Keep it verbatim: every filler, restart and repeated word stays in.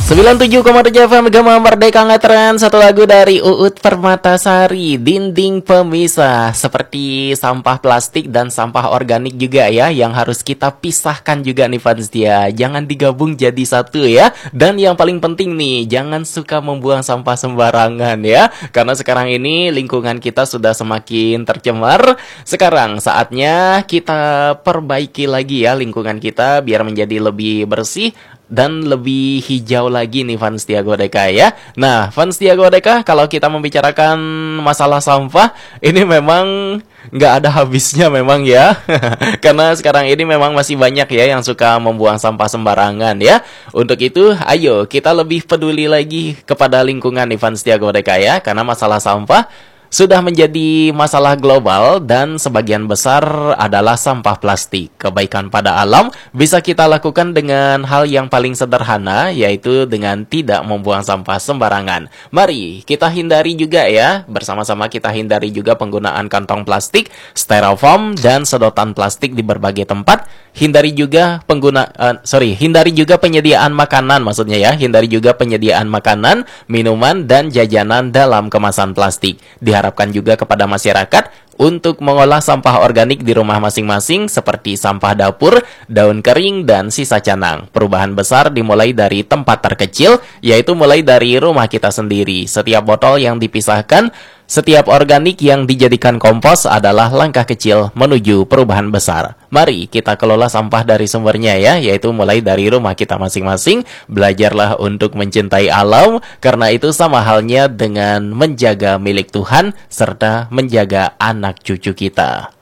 sembilan puluh tujuh koma tujuh F M Gema Merdeka Ngetren. Satu lagu dari Uut Permatasari, Dinding Pemisah. Seperti sampah plastik dan sampah organik juga ya, yang harus kita pisahkan juga nih fans dia. Jangan digabung jadi satu ya. Dan yang paling penting nih, jangan suka membuang sampah sembarangan ya. Karena sekarang ini lingkungan kita sudah semakin tercemar. Sekarang saatnya kita perbaiki lagi ya lingkungan kita biar menjadi lebih bersih dan lebih hijau lagi nih fans Setia Godeka ya. Nah, fans Setia Godeka, kalau kita membicarakan masalah sampah, ini memang nggak ada habisnya memang ya. Karena sekarang ini memang masih banyak ya yang suka membuang sampah sembarangan ya. Untuk itu, ayo kita lebih peduli lagi kepada lingkungan nih fans Setia Godeka ya. Karena masalah sampah sudah menjadi masalah global dan sebagian besar adalah sampah plastik. Kebaikan pada alam bisa kita lakukan dengan hal yang paling sederhana, yaitu dengan tidak membuang sampah sembarangan. Mari kita hindari juga ya, bersama-sama kita hindari juga penggunaan kantong plastik, styrofoam, dan sedotan plastik di berbagai tempat. Hindari juga pengguna, uh, sorry, hindari juga penyediaan makanan, maksudnya ya, hindari juga penyediaan makanan, minuman, dan jajanan dalam kemasan plastik. Diharapkan juga kepada masyarakat untuk mengolah sampah organik di rumah masing-masing seperti sampah dapur, daun kering, dan sisa canang. Perubahan besar dimulai dari tempat terkecil, yaitu mulai dari rumah kita sendiri. Setiap botol yang dipisahkan, setiap organik yang dijadikan kompos adalah langkah kecil menuju perubahan besar. Mari kita kelola sampah dari sumbernya ya, yaitu mulai dari rumah kita masing-masing. Belajarlah untuk mencintai alam, karena itu sama halnya dengan menjaga milik Tuhan serta menjaga anak cucu kita.